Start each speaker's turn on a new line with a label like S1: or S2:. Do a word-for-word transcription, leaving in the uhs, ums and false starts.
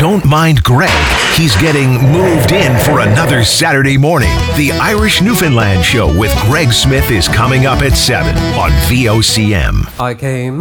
S1: don't mind Greg. He's getting moved in for another Saturday morning. The Irish Newfoundland Show with Greg Smith is coming up at seven on V O C M.
S2: I came